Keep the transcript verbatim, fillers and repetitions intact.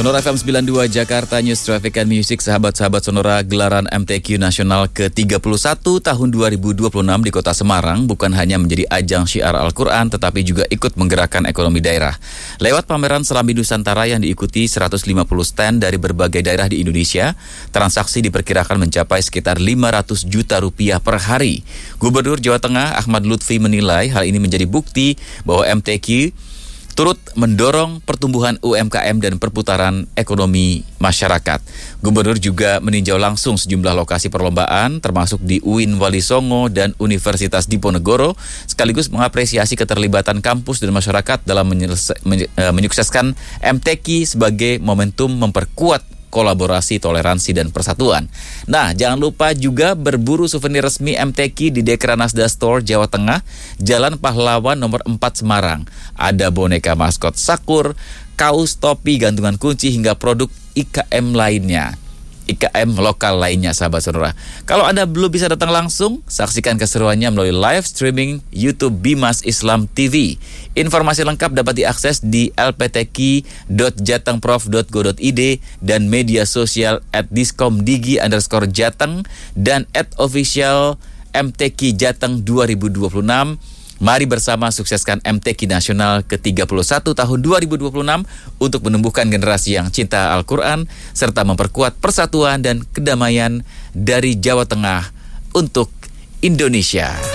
Sonora F M sembilan puluh dua Jakarta News Traffic and Music. Sahabat-sahabat Sonora, gelaran M T Q Nasional ke tiga puluh satu tahun dua ribu dua puluh enam di Kota Semarang bukan hanya menjadi ajang syiar Al-Quran, tetapi juga ikut menggerakkan ekonomi daerah. Lewat pameran Serambi Nusantara yang diikuti seratus lima puluh stand dari berbagai daerah di Indonesia, transaksi diperkirakan mencapai sekitar lima ratus juta rupiah per hari. Gubernur Jawa Tengah Ahmad Lutfi menilai hal ini menjadi bukti bahwa M T Q turut mendorong pertumbuhan U M K M dan perputaran ekonomi masyarakat. Gubernur juga meninjau langsung sejumlah lokasi perlombaan, termasuk di U I N Wali Songo dan Universitas Diponegoro, sekaligus mengapresiasi keterlibatan kampus dan masyarakat dalam menyelesa- menye- menyukseskan M T Q sebagai momentum memperkuat kolaborasi, toleransi, dan persatuan. Nah, jangan lupa juga berburu souvenir resmi M T Q di Dekranasda Store Jawa Tengah, Jalan Pahlawan nomor empat Semarang. Ada boneka maskot Sakur, kaos, topi, gantungan kunci, hingga produk I K M lainnya. I K M lokal lainnya, sahabat Sonora. Kalau Anda belum bisa datang langsung, saksikan keseruannya melalui live streaming YouTube Bimas Islam T V. Informasi lengkap dapat diakses di l p t q dot jatengprof dot go dot i d dan media sosial at diskomdigi underscore jateng dan at official M T Q Jateng dua ribu dua puluh enam. Mari bersama sukseskan M T Q Nasional ke tiga puluh satu tahun dua ribu dua puluh enam untuk menumbuhkan generasi yang cinta Al-Quran serta memperkuat persatuan dan kedamaian dari Jawa Tengah untuk Indonesia.